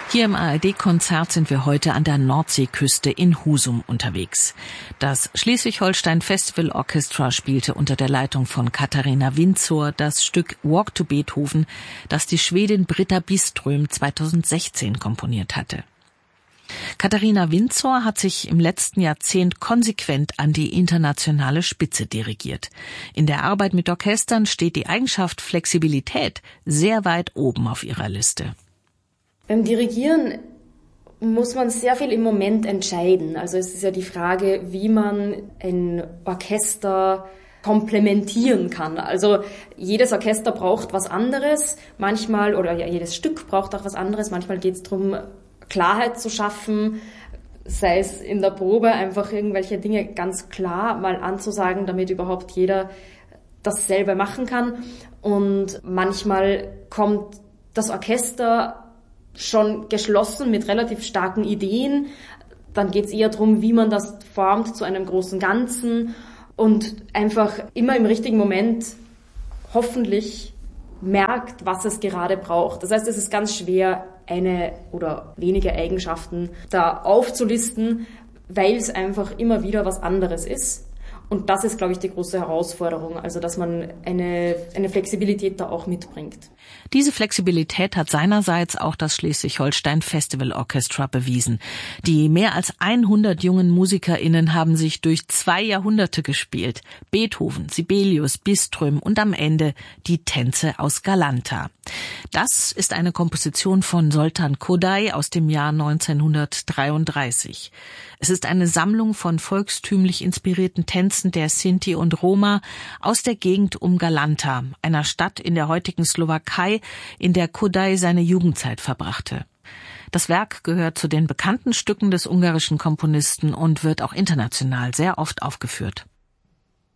Hier im ARD-Konzert sind wir heute an der Nordseeküste in Husum unterwegs. Das Schleswig-Holstein Festival Orchestra spielte unter der Leitung von Katharina Winzor das Stück Walk to Beethoven, das die Schwedin Britta Byström 2016 komponiert hatte. Katharina Winzor hat sich im letzten Jahrzehnt konsequent an die internationale Spitze dirigiert. In der Arbeit mit Orchestern steht die Eigenschaft Flexibilität sehr weit oben auf ihrer Liste. Beim Dirigieren muss man sehr viel im Moment entscheiden. Also es ist ja die Frage, wie man ein Orchester komplementieren kann. Also jedes Orchester braucht was anderes, manchmal, oder ja, jedes Stück braucht auch was anderes. Manchmal geht es darum, Klarheit zu schaffen, sei es in der Probe einfach irgendwelche Dinge ganz klar mal anzusagen, damit überhaupt jeder dasselbe machen kann. Und manchmal kommt das Orchester schon geschlossen mit relativ starken Ideen. Dann geht es eher darum, wie man das formt zu einem großen Ganzen und einfach immer im richtigen Moment hoffentlich merkt, was es gerade braucht. Das heißt, es ist ganz schwer, eine oder wenige Eigenschaften da aufzulisten, weil es einfach immer wieder was anderes ist. Und das ist, glaube ich, die große Herausforderung, also dass man eine Flexibilität da auch mitbringt. Diese Flexibilität hat seinerseits auch das Schleswig-Holstein Festival Orchestra bewiesen. Die mehr als 100 jungen MusikerInnen haben sich durch 2 Jahrhunderte gespielt. Beethoven, Sibelius, Byström und am Ende die Tänze aus Galanta. Das ist eine Komposition von Zoltán Kodály aus dem Jahr 1933. Es ist eine Sammlung von volkstümlich inspirierten Tänzen der Sinti und Roma aus der Gegend um Galanta, einer Stadt in der heutigen Slowakei, in der Kodály seine Jugendzeit verbrachte. Das Werk gehört zu den bekannten Stücken des ungarischen Komponisten und wird auch international sehr oft aufgeführt.